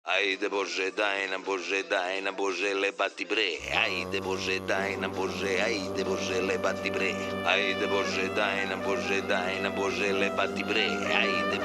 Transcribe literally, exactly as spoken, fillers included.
Haide Bože, daj nam Bože, daj nam Bože, lebati bre. Ajde Bože, daj nam Bože, ajde Bože, lebati bre. Ajde Bože, daj nam Bože, daj nam Bože, lebati bre. Ajde